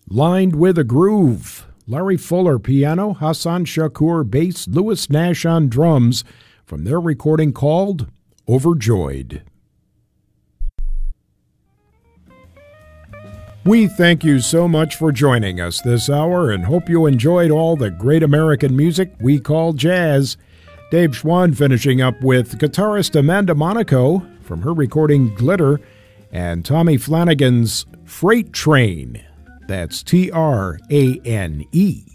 Lined with a Groove. Larry Fuller piano, Hassan Shakur bass, Louis Nash on drums, from their recording called Overjoyed. We thank you so much for joining us this hour and hope you enjoyed all the great American music we call jazz. Dave Schwann finishing up with guitarist Amanda Monaco from her recording Glitter and Tommy Flanagan's Freight Train. That's Trane.